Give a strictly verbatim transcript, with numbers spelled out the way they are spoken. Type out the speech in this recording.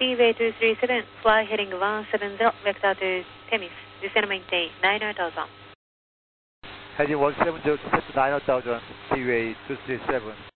Seaway two three seven, fly heading one seven zero, vector to Temis, descend maintain nine thousand. Heading one seven zero, descend to nine thousand, Seaway two three seven.